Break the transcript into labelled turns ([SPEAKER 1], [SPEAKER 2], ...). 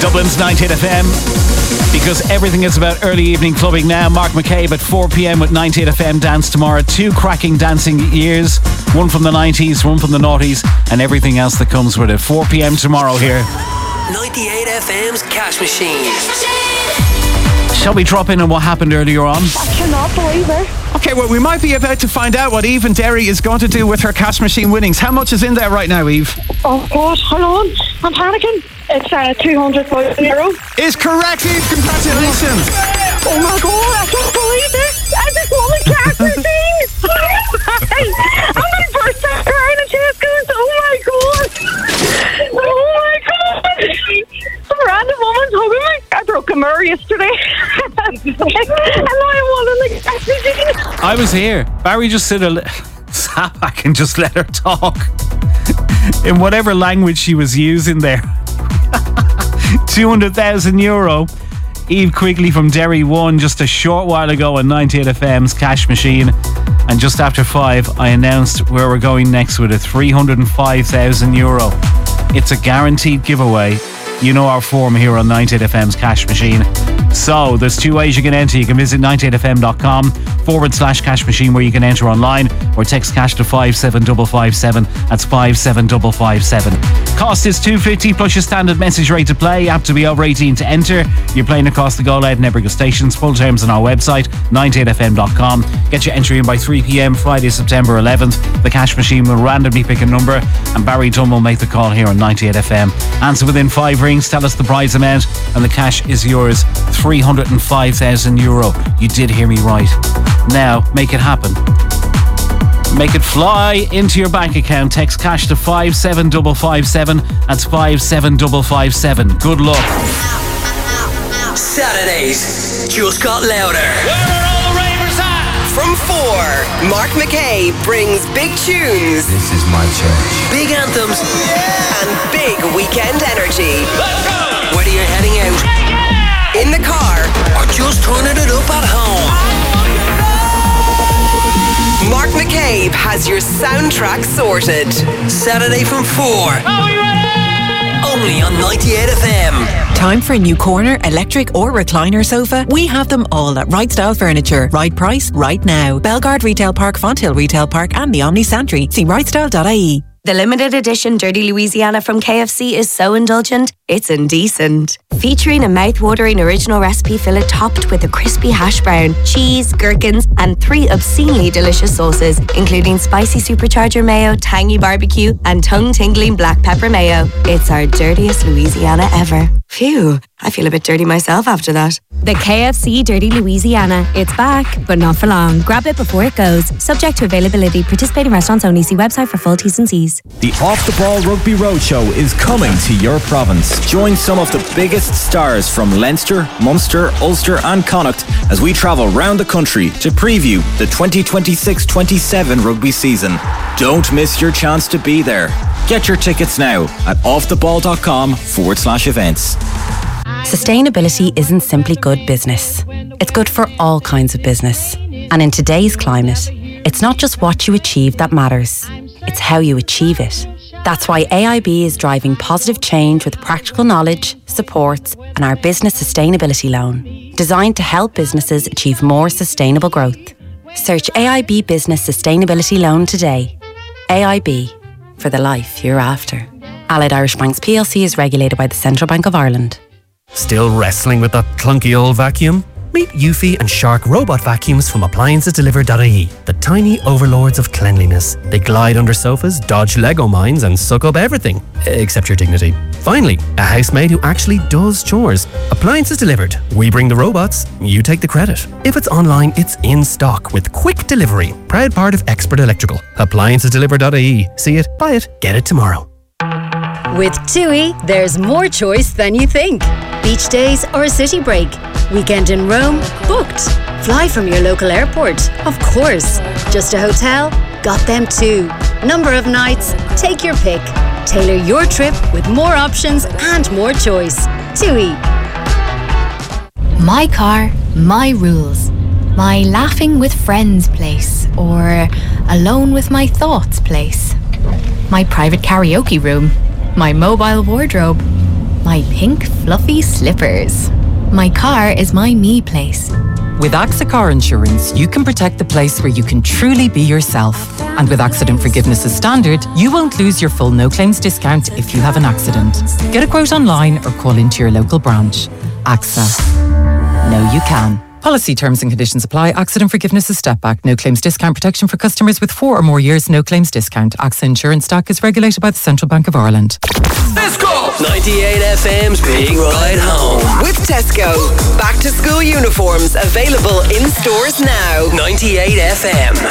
[SPEAKER 1] Dublin's 98 FM, because everything is about early evening clubbing now. Mark McCabe at 4 p.m. with 98 FM Dance tomorrow. 2 cracking dancing years, one from the 90s, one from the noughties, and everything else that comes with it. 4 p.m. tomorrow here.
[SPEAKER 2] 98 FM's Cash Machine.
[SPEAKER 1] Shall we drop in on what happened earlier on?
[SPEAKER 3] I cannot believe it.
[SPEAKER 4] Okay, well, we might be about to find out what Eve in Derry is going to do with her Cash Machine winnings. How much is in there right now, Eve?
[SPEAKER 3] Oh, God, hold on. I'm panicking. It's €200,000.
[SPEAKER 4] Is correct, Eve. Congratulations.
[SPEAKER 3] Oh, my God, I can't believe this. I just won the Cash Machine. I'm going to burst out crying and just goes, oh, my God. Oh, my God. Some random woman's hugging me. I broke a mirror yesterday. And now I won the Cash Machine.
[SPEAKER 1] I was here. Barry just sat back and just let her talk in whatever language she was using there. €200,000. Eve Quigley from Derry won just a short while ago on 98 FM's Cash Machine. And just after 5, I announced where we're going next with it. €305,000. It's a guaranteed giveaway. You know our form here on 98 FM's Cash Machine. So there's 2 ways you can enter. You can visit 98fm.com/cash machine, where you can enter online, or text cash to 57557. That's 57557. Cost is $2.50 plus your standard message rate to play. You have to be over 18 to enter. You're playing across the Go Loud Nebrega stations. Full terms on our website, 98fm.com. Get your entry in by 3 p.m. Friday, September 11th. The Cash Machine will randomly pick a number, and Barry Dunn will make the call here on 98 FM. Answer within 5 rings, tell us the prize amount, and the cash is yours. €305,000. You did hear me right. Now, make it happen. Make it fly into your bank account. Text cash to 57557. That's 57557. Good luck.
[SPEAKER 2] Saturdays just got louder.
[SPEAKER 5] Where are all the ravers at?
[SPEAKER 2] From 4, Mark McCabe brings big tunes.
[SPEAKER 6] This is my church.
[SPEAKER 2] Big anthems. And big weekend energy.
[SPEAKER 5] Let's go!
[SPEAKER 2] Whether you're heading out, in the car, or just turning it up at home, Mark McCabe has your soundtrack sorted. Saturday from 4.
[SPEAKER 5] Are we ready?
[SPEAKER 2] Only on 98 FM.
[SPEAKER 7] Time for a new corner, electric or recliner sofa? We have them all at Right Style Furniture. Right price, right now. Belgard Retail Park, Fonthill Retail Park and the Omni Santry. See rightstyle.ie.
[SPEAKER 8] The limited edition Dirty Louisiana from KFC is so indulgent, it's indecent. Featuring a mouth-watering original recipe fillet topped with a crispy hash brown, cheese, gherkins, and 3 obscenely delicious sauces, including spicy supercharger mayo, tangy barbecue, and tongue-tingling black pepper mayo. It's our dirtiest Louisiana ever. Phew, I feel a bit dirty myself after that.
[SPEAKER 9] The KFC Dirty Louisiana. It's back, but not for long. Grab it before it goes. Subject to availability. Participating restaurants only. See website for full T's and C's.
[SPEAKER 10] The Off the Ball Rugby Roadshow is coming to your province. Join some of the biggest stars from Leinster, Munster, Ulster and Connacht as we travel round the country to preview the 2026-27 rugby season. Don't miss your chance to be there. Get your tickets now at offtheball.com/events.
[SPEAKER 11] Sustainability isn't simply good business. It's good for all kinds of business. And in today's climate, it's not just what you achieve that matters. It's how you achieve it. That's why AIB is driving positive change with practical knowledge, supports, and our business sustainability loan, designed to help businesses achieve more sustainable growth. Search AIB Business Sustainability Loan today. AIB, for the life you're after. Allied Irish Banks PLC is regulated by the Central Bank of Ireland.
[SPEAKER 12] Still wrestling with that clunky old vacuum? Meet Eufy and Shark robot vacuums from AppliancesDelivered.ie, the tiny overlords of cleanliness. They glide under sofas, dodge Lego mines and suck up everything, except your dignity. Finally, a housemaid who actually does chores. Appliances Delivered. We bring the robots, you take the credit. If it's online, it's in stock with quick delivery. Proud part of Expert Electrical. AppliancesDelivered.ie. See it, buy it, get it tomorrow.
[SPEAKER 13] With TUI, there's more choice than you think. Beach days or a city break. Weekend in Rome? Booked. Fly from your local airport? Of course. Just a hotel? Got them too. Number of nights? Take your pick. Tailor your trip with more options and more choice. TUI.
[SPEAKER 14] My car, my rules. My laughing with friends place, or alone with my thoughts place. My private karaoke room. My mobile wardrobe. my pink fluffy slippers. My car is my me place.
[SPEAKER 7] With AXA Car Insurance, you can protect the place where you can truly be yourself. And with accident forgiveness as standard, you won't lose your full no-claims discount if you have an accident. Get a quote online or call into your local branch. AXA. Know you can. Policy terms and conditions apply. Accident forgiveness is step back. No claims discount protection for customers with 4 or more years. No claims discount. AXA Insurance Stock is regulated by the Central Bank of Ireland.
[SPEAKER 2] Let's go!
[SPEAKER 6] 98 FM's Big Ride Home.
[SPEAKER 2] With Tesco. Back to school uniforms available in stores now.
[SPEAKER 6] 98 FM.